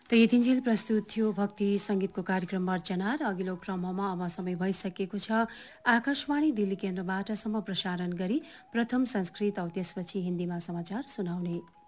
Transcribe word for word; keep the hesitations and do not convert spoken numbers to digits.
त यतिन्जेल प्रस्तुत थियो भक्ति सङ्गीतको कार्यक्रम अर्चना र अघिल्लो क्रममा अब समय भइसकेको छ आकाशवाणी दिल्ली केन्द्रबाट सम प्रसारण गरी प्रथम संस्कृत औ त्यसपछि हिन्दीमा समाचार सुनाउने।